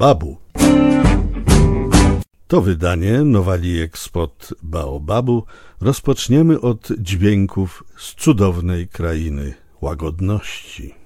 Baobabu. To wydanie Nowalijek spod Baobabu rozpoczniemy od dźwięków z cudownej krainy łagodności.